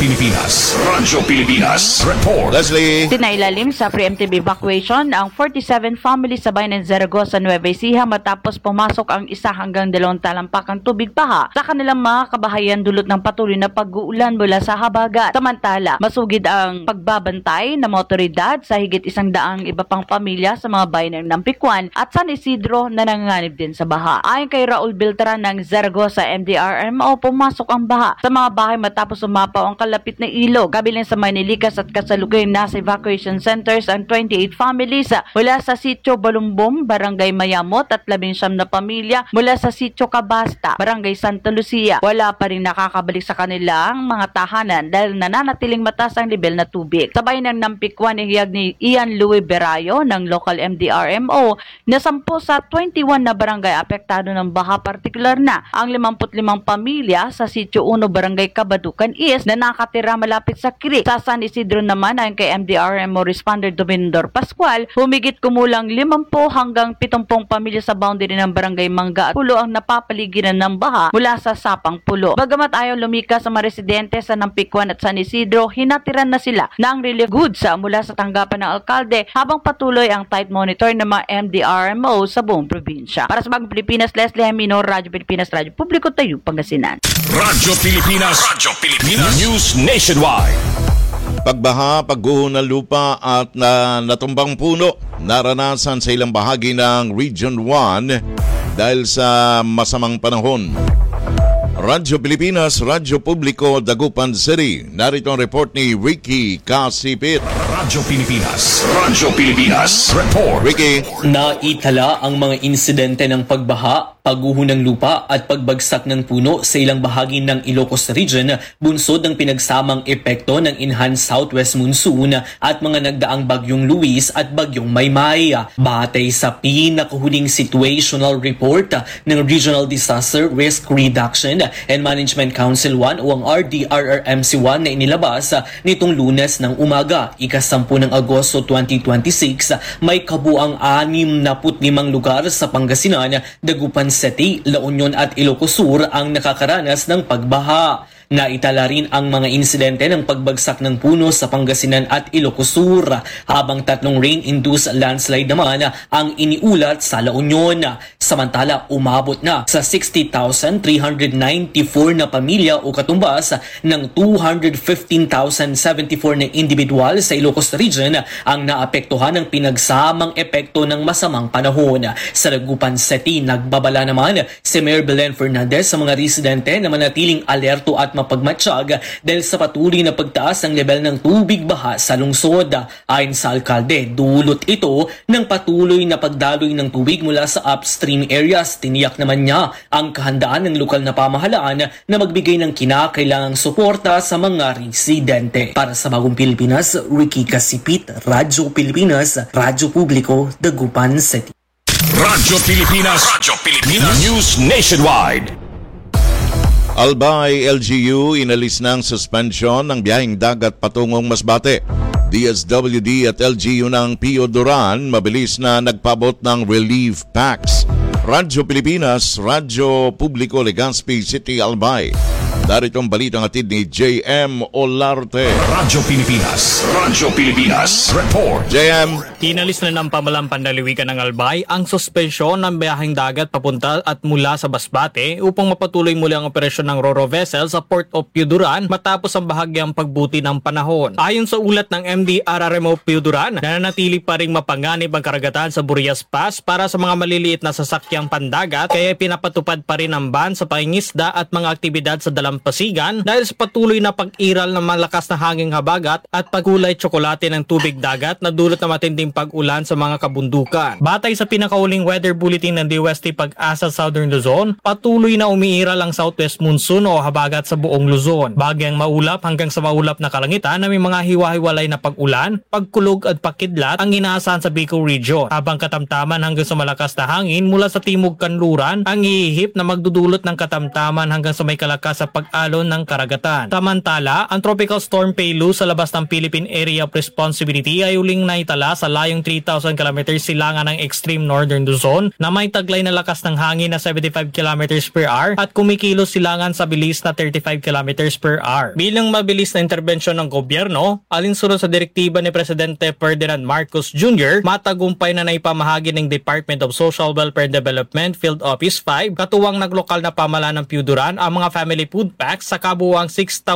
Pilipinas Report. Leslie. Sinailalim sa preemptive evacuation ang 47 families sa bayan ng Zaragoza, Nueva Ecija matapos pumasok ang 1 hanggang 2 talampakang tubig baha sa kanilang mga kabahayan dulot ng patuloy na pag-uulan mula sa habagat. Samantala, masugid ang pagbabantay ng otoridad sa higit 100 iba pang pamilya sa mga bayan ng Nampikwan at San Isidro na nanganganib din sa baha. Ayon kay Raul Beltran ng Zaragoza MDRMO, pumasok ang baha sa mga bahay matapos umapaw ang kalapit na ilog. Kabilang sa Manilikas at kasalukuyang nasa evacuation centers ang 28 families mula sa Sitio Balumbom, Barangay Mayamot at 19 na pamilya mula sa Sitio Cabasta, Barangay Santa Lucia. Wala pa rin nakakabalik sa kanilang mga tahanan dahil nananatiling mataas ang level na tubig. Sabay ng Nampikwan ihiyag ni Ian Louis Berayo ng local MDRMO na 10 sa 21 na barangay apektado ng baha, partikular na ang 55 pamilya sa Sitio 1, Barangay Badukan East na nakatira malapit sa Kiri. Sa San Isidro naman, ayon kay MDRMO Responder Dominador Pascual, humigit kumulang 50 hanggang 70 pamilya sa boundary ng Barangay Mangga at Pulo ang napapaligiran ng baha mula sa Sapang Pulo. Bagamat ayaw lumikas sa mga residente sa Nampikwan at San Isidro, hinatiran na sila ng relief goods mula sa tanggapan ng alkalde habang patuloy ang tight monitor ng mga MDRMO sa buong probinsya. Para sa Bagong Pilipinas, Leslie Hemino, Radyo Pilipinas, Radyo Publiko, Tayug, Pangasinan. Radyo Pilipinas News Nationwide. Pagbaha, pagguho ng lupa at natumbang puno naranasan sa ilang bahagi ng Region 1 dahil sa masamang panahon. Radyo Pilipinas, Radyo Publiko, Dagupan City. Narito ang report ni Ricky Kasipit. Radyo Pilipinas Report. Ricky. Naitala ang mga insidente ng pagbaha, pagguho ng lupa at pagbagsak ng puno sa ilang bahagi ng Ilocos Region bunsod ng pinagsamang epekto ng enhanced southwest monsoon at mga nagdaang bagyong Luis at bagyong Maymay. Batay sa pinakahuling situational report ng Regional Disaster Risk Reduction and Management Council 1 o ang RDRRMC1 na inilabas nitong Lunes ng umaga, ika-10 ng Agosto 2026, may kabuang 65 lugar sa Pangasinan, Dagupan City, La Union at Ilocos Sur ang nakakaranas ng pagbaha. Naitala rin ang mga insidente ng pagbagsak ng puno sa Pangasinan at Ilocos Sur, habang 3 rain-induced landslide naman ang iniulat sa La Union. Samantala, umabot na sa 60,394 na pamilya o katumbas ng 215,074 na individual sa Ilocos Region ang naapektuhan ng pinagsamang epekto ng masamang panahon. Sa Dagupan City, nagbabala naman si Mayor Belen Fernandez sa mga residente na manatiling alerto at mapagmatsyag dahil sa patuloy na pagtaas ng level ng tubig baha sa lungsod. Ayon sa alkalde, dulot ito ng patuloy na pagdaloy ng tubig mula sa upstream areas. Tiniyak naman niya ang kahandaan ng lokal na pamahalaan na magbigay ng kinakailangang suporta sa mga residente. Para sa Bagong Pilipinas, Ricky Casipit, Radyo Pilipinas, Radyo Publiko, Dagupan City. Radyo Pilipinas News Nationwide. Albay LGU inalis ng suspension ng biyaheng dagat patungong Masbate. DSWD at LGU ng Pio Duran mabilis na nagpabot ng relief packs. Radyo Pilipinas, Radyo Publiko, Legazpi City, Albay. Darito ang balitang atid ni JM Olarte. Radyo Pilipinas Report. JM. Inalis na ng pamalang pandaliwigan ng Albay ang suspensyon ng biyaheng dagat papunta at mula sa Masbate upang mapatuloy muli ang operasyon ng Ro-Ro vessel sa Port of Piuduran matapos ang bahagyang pagbuti ng panahon. Ayon sa ulat ng MDRRMO Piuduran, nananatili pa ring mapanganib ang karagatan sa Burias Pass para sa mga maliliit na sasakyang pandagat, kaya pinapatupad pa rin ang ban sa pangingisda at mga aktibidad sa dalampasigan dahil sa patuloy na pag-iral ng malakas na hanging habagat at pagkulay tsokolate ng tubig dagat na dulot na matinding pag-ulan sa mga kabundukan. Batay sa pinakauling weather bulletin ng DOST Pag-asa Southern Luzon, patuloy na umiiral ang southwest monsoon o habagat sa buong Luzon. Bagyang maulap hanggang sa maulap na kalangitan na may mga hiwa-hiwalay na pag-ulan, pagkulog at pagkidlat ang inaasahan sa Bicol Region, habang katamtaman hanggang sa malakas na hangin mula sa timog kanluran ang ihihip na magdudulot ng katamtaman hanggang sa may kalakas sa pag-alon ng karagatan. Samantala, ang Tropical Storm Pelu sa labas ng Philippine Area of Responsibility ay uling naitala sa layong 3,000 km silangan ng extreme northern Luzon na may taglay na lakas ng hangin na 75 km per hour at kumikilos silangan sa bilis na 35 km per hour. Bilang mabilis na interbensyon ng gobyerno, alinsunod sa direktiba ni Presidente Ferdinand Marcos Jr., matagumpay na naipamahagi ng Department of Social Welfare and Development Field Office 5 katuwang naglokal na pamahalaan ng Piuduran ang mga family food packs sa kabuuang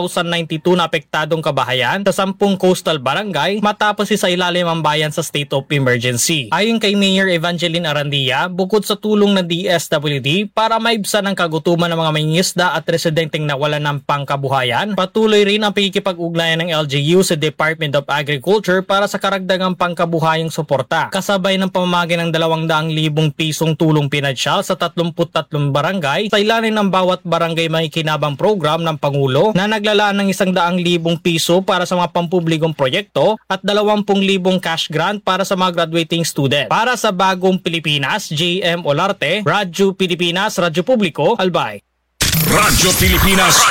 6,092 na apektadong kabahayan sa 10 coastal barangay matapos isa ilalim ang bayan sa state of emergency. Ayon kay Mayor Evangeline Arandia, bukod sa tulong ng DSWD para maibsan ang kagutuman ng mga mangingisda at residenteng nawalan ng pangkabuhayan, patuloy rin ang pakikipag-ugnayan ng LGU sa Department of Agriculture para sa karagdagang pangkabuhayang suporta, kasabay ng pamamagi ng 200,000 pisong tulong pinansyal sa 33 barangay sa ilalim ng bawat barangay may kinabang program ng Pangulo na naglalaan ng 100,000 piso para sa mga pampublikong proyekto at 20,000 cash grant para sa mga graduating student. Para sa Bagong Pilipinas, JM Olarte, Radyo Pilipinas, Radyo Publiko, Albay. Radyo Pilipinas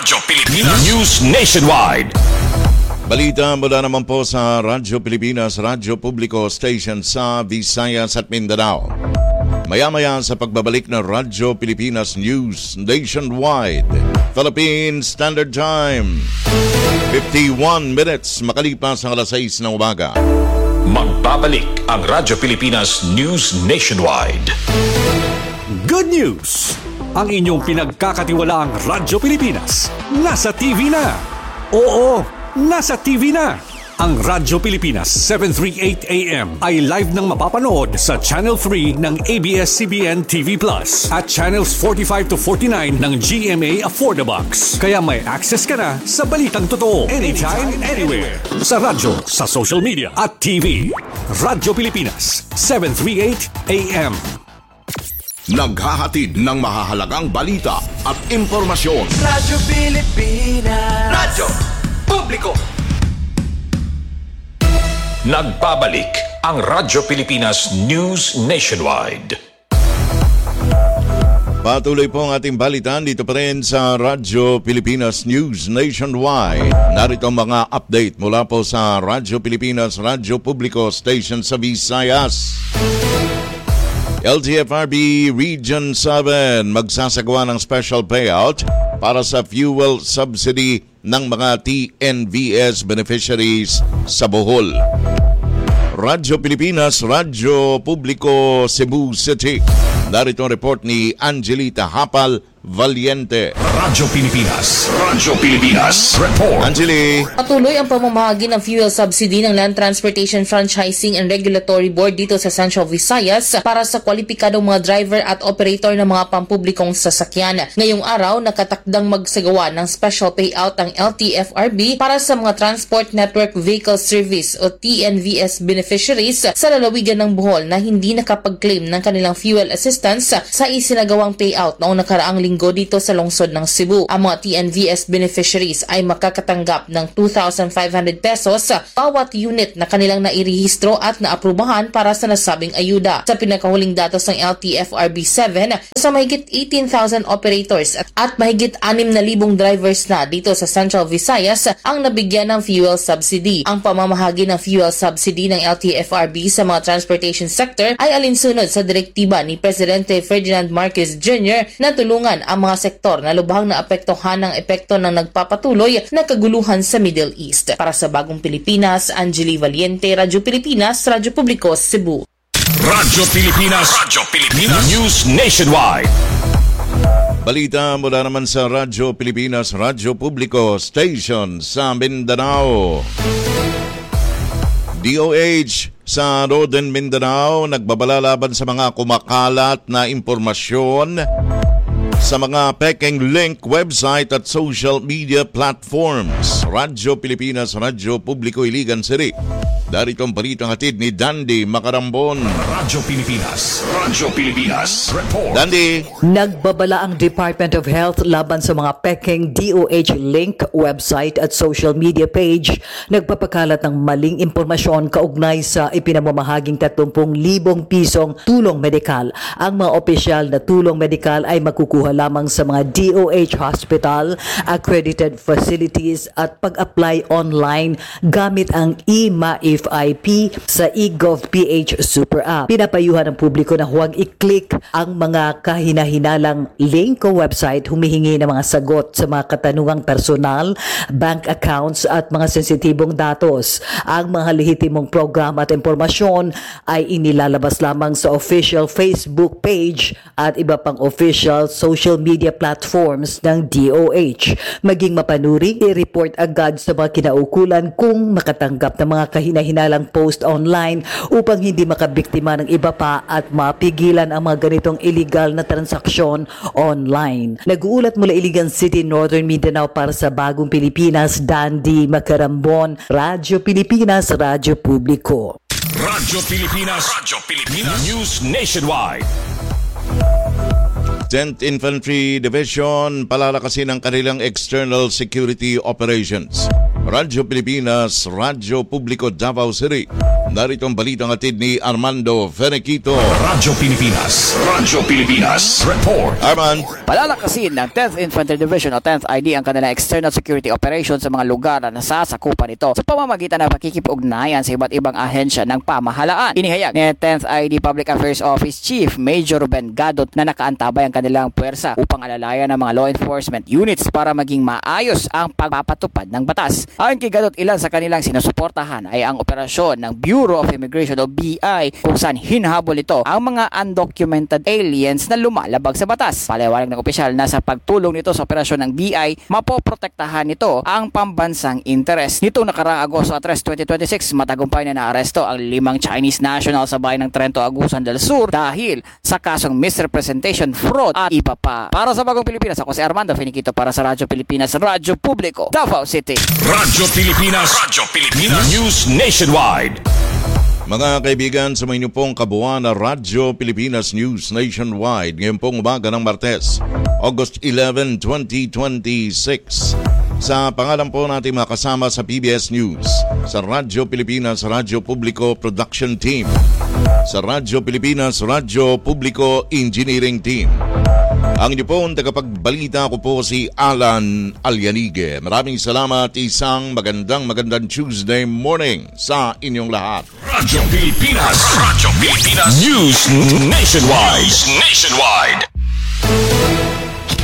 News Nationwide. Balita mula naman po sa Radyo Pilipinas, Radyo Publiko Station sa Visayas at Mindanao. Maya-maya sa pagbabalik ng Radyo Pilipinas News Nationwide, Philippine Standard Time, 51 minutes makalipas ang alas 6 ng umaga. Magbabalik ang Radyo Pilipinas News Nationwide. Good news! Ang inyong pinagkakatiwalaang Radyo Pilipinas nasa TV na. Oo, nasa TV na. Ang Radyo Pilipinas 738 AM ay live nang mapapanood sa Channel 3 ng ABS-CBN TV Plus at Channels 45 to 49 ng GMA Affordabox. Kaya may access ka na sa balitang totoo anytime, anywhere. Sa radyo, sa social media at TV. Radyo Pilipinas 738 AM. Naghahatid ng mahahalagang balita at impormasyon. Radyo Pilipinas. Radyo Publiko. Nagbabalik ang Radyo Pilipinas News Nationwide. Patuloy po ang ating balitan dito pa rin sa Radyo Pilipinas News Nationwide. Narito ang mga update mula po sa Radyo Pilipinas, Radyo Publiko Station sa Visayas. LTFRB Region 7 magsasagawa ng special payout para sa fuel subsidy ng mga TNVS beneficiaries sa Bohol. Radyo Pilipinas, Radyo Publiko, Cebu City. Narito ang report ni Angelita Hapal Valiente. Radyo Pilipinas, Radyo Pilipinas, report. Angeli. Patuloy ang pamamahagi ng fuel subsidy ng Land Transportation Franchising and Regulatory Board dito sa Central Visayas para sa kwalipikadong mga driver at operator ng mga pampublikong sasakyan. Ngayong araw, nakatakdang magsagawa ng special payout ang LTFRB para sa mga Transport Network Vehicle Service o TNVS beneficiaries sa lalawigan ng Bohol na hindi nakapag-claim ng kanilang fuel assistance sa isinagawang payout noong nakaraang linggo dito sa lungsod ng Cebu. Ang mga TNVS beneficiaries ay makakatanggap ng 2,500 pesos bawat unit na kanilang nairehistro at naaprubahan para sa nasabing ayuda. Sa pinakahuling datos ng LTFRB 7, sa mahigit 18,000 operators at mahigit 6,000 drivers na dito sa Central Visayas ang nabigyan ng fuel subsidy. Ang pamamahagi ng fuel subsidy ng LTFRB sa mga transportation sector ay alinsunod sa direktiba ni Presidente Ferdinand Marcos Jr. na tulungan ang mga sektor na lubhang naapektuhan ng epekto ng nagpapatuloy na kaguluhan sa Middle East. Para sa Bagong Pilipinas, Angeli Valiente, Radyo Pilipinas, Radyo Publiko, Cebu. Radyo Pilipinas, Radyo Pilipinas, News Nationwide. Balita mula naman sa Radyo Pilipinas, Radyo Publiko Station sa Mindanao. DOH sa Northern Mindanao nagbabala laban sa mga kumakalat na impormasyon sa mga peking link website at social media platforms. Radyo Pilipinas, Radyo Publiko, Iligan City. Darito ang balitang hatid ni Dandy Macarambon. Radyo Pilipinas, Radyo Pilipinas, report. Dandy. Nagbabala ang Department of Health laban sa mga peking DOH link, website at social media page. Nagpapakalat ng maling impormasyon kaugnay sa ipinamamahaging 30,000 pisong tulong medikal. Ang mga opisyal na tulong medikal ay makukuha lamang sa mga DOH hospital, accredited facilities at pag-apply online gamit ang eMaIF-IP sa eGov.ph Super App. Pinapayuhan ng publiko na huwag i-click ang mga kahina-hinalang link o website humihingi ng mga sagot sa mga katanungang personal, bank accounts at mga sensitibong datos. Ang mga lehitimong programa at impormasyon ay inilalabas lamang sa official Facebook page at iba pang official social media platforms ng DOH. Maging mapanuri, i-report agad sa mga kinaukulan kung makatanggap ng mga kahina-hinalang post online upang hindi makabiktima ng iba pa at mapigilan ang mga ganitong illegal na transaksyon online. Nag-uulat mula Iligan City, Northern Mindanao para sa Bagong Pilipinas, Dandy Macarambon, Radyo Pilipinas, Radyo Publiko. Radyo Pilipinas, Radyo Pilipinas, News Nationwide. 10th Infantry Division palalakasin ang kanilang external security operations. Radyo Pilipinas, Radyo Publiko, Davao City. Narito ang balitang hatid ni Armando Fenequito. Radyo Pilipinas, Radyo Pilipinas, report. Arman. Palalakasin ng 10th Infantry Division o 10th ID ang kanilang external security operations sa mga lugar na nasasakupan nito sa pamamagitan ng pakikipag-ugnayan sa iba't ibang ahensya ng pamahalaan. Inihayag ni 10th ID Public Affairs Office Chief Major Ruben Gadot na nakaantabay ang kanilang puwersa upang alalayan ng mga law enforcement units para maging maayos ang pagpapatupad ng batas. Ayon kay Gadot, ilan sa kanilang sinusuportahan ay ang operasyon ng Bureau of Immigration o BI kung saan hinahabol ito ang mga undocumented aliens na lumalabag sa batas. Paliwanag ng opisyal na sa pagtulong nito sa operasyon ng BI, mapoprotektahan nito ang pambansang interes. Nitong nakaraang Agosto 3, 2026, matagumpay na naaresto ang 5 Chinese national sa bayan ng Trento, Agusan del Sur dahil sa kasong misrepresentation, fraud at iba pa. Para sa Bagong Pilipinas, ako si Armando Fenequito para sa Radyo Pilipinas, Radyo Publiko, Davao City. Radyo Pilipinas, Radyo Pilipinas, News Nationwide. Mga kaibigan, sa inyo pong kabuuan na Radyo Pilipinas News Nationwide ngayon pong umaga ng Martes, August 11, 2026. Sa pangalan po natin makasama sa PBS News, sa Radyo Pilipinas, Radyo Publiko Production Team, sa Radyo Pilipinas, Radyo Publiko Engineering Team. Ang inyo pong tagapagbalita ko po si Alan Alyanige. Maraming salamat, isang magandang Tuesday morning sa inyong lahat. Radyo Pilipinas, Radyo Pilipinas, News Nationwide.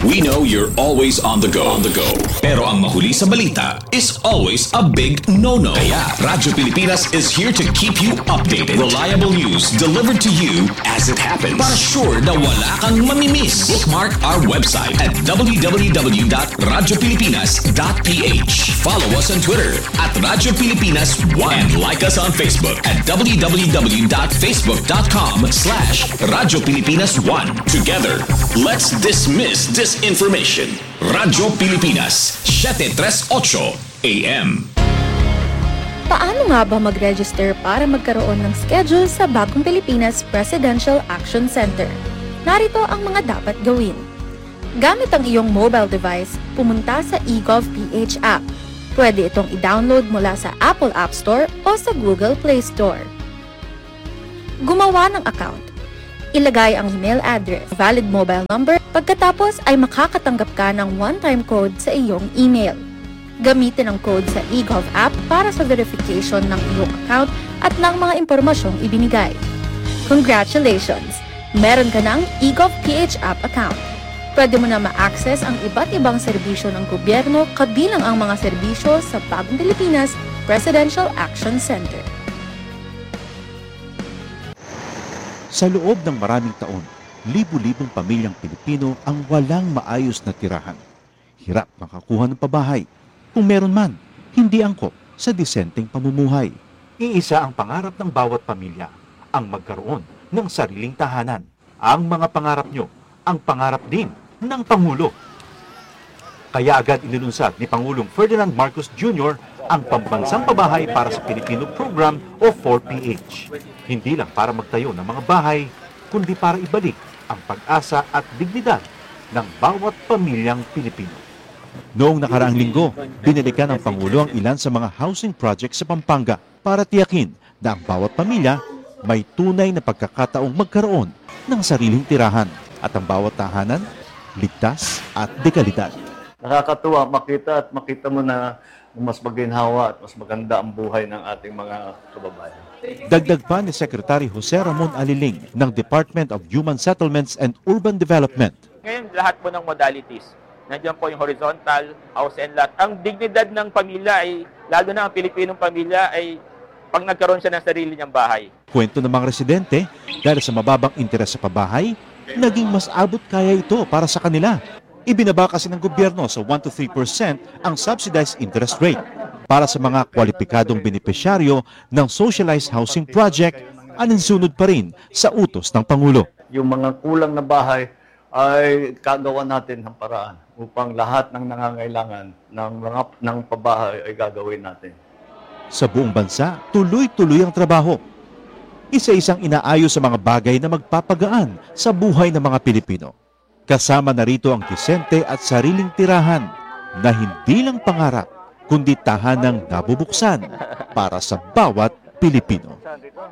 We know you're always on the go. Pero ang mahuli sa balita is always a big no-no. Kaya Radyo Pilipinas is here to keep you updated. Reliable news delivered to you as it happens. Para sure na wala kang mamimiss. Bookmark our website at www.radiopilipinas.ph. Follow us on Twitter at Radyo Pilipinas 1 and like us on Facebook at www.facebook.com/Radyo Pilipinas 1. Together, let's dismiss disinformation. Radyo Pilipinas, 738 AM. Paano nga ba mag-register para magkaroon ng schedule sa Bagong Pilipinas Presidential Action Center? Narito ang mga dapat gawin. Gamit ang iyong mobile device, pumunta sa eGovPH app. Pwede itong i-download mula sa Apple App Store o sa Google Play Store. Gumawa ng account. Ilagay ang email address, valid mobile number, pagkatapos ay makakatanggap ka ng one-time code sa iyong email. Gamitin ang code sa eGov app para sa verification ng iyong account at ng mga impormasyong ibinigay. Congratulations! Meron ka ng eGovPH app account. Pwede mo na ma-access ang iba't ibang serbisyo ng gobyerno kabilang ang mga serbisyo sa Bagong Pilipinas Presidential Action Center. Sa loob ng maraming taon, libu-libong pamilyang Pilipino ang walang maayos na tirahan. Hirap makakuha ng pabahay. Kung meron man, hindi angkop sa disenteng pamumuhay. Iisa ang pangarap ng bawat pamilya, ang magkaroon ng sariling tahanan. Ang mga pangarap nyo, ang pangarap din ng Pangulo. Kaya agad inilunsad ni Pangulong Ferdinand Marcos Jr. ang Pambansang Pabahay para sa Pilipino Program o 4PH. Hindi lang para magtayo ng mga bahay, kundi para ibalik ang pag-asa at dignidad ng bawat pamilyang Pilipino. Noong nakaraang linggo, binalikan ng Pangulo ang ilan sa mga housing projects sa Pampanga para tiyakin na ang bawat pamilya may tunay na pagkakataong magkaroon ng sariling tirahan at ang bawat tahanan ligtas at dekalidad. Nakakatuwa makita mo na mas maginhawa at mas maganda ang buhay ng ating mga kababayan. Dagdag pa ni Secretary Jose Ramon Aliling ng Department of Human Settlements and Urban Development. Ngayon, lahat po ng modalities. Nandiyan po yung horizontal, house and lot. Ang dignidad ng pamilya ay, lalo na ang Pilipinong pamilya, ay pag nagkaroon siya ng sarili niyang bahay. Kwento ng mga residente, dahil sa mababang interes sa pabahay, naging mas abot kaya ito para sa kanila. Ibinaba kasi ng gobyerno sa 1 to 3% ang subsidized interest rate para sa mga kwalipikadong benepisyaryo ng socialized housing project, aninsunod pa rin sa utos ng Pangulo. Yung mga kulang na bahay ay kagawa natin ng paraan upang lahat ng nangangailangan ng pabahay ay gagawin natin. Sa buong bansa, tuloy-tuloy ang trabaho. Isa-isang inaayos sa mga bagay na magpapagaan sa buhay ng mga Pilipino. Kasama na rito ang disente at sariling tirahan na hindi lang pangarap, kundi tahanang nabubuksan para sa bawat Pilipino.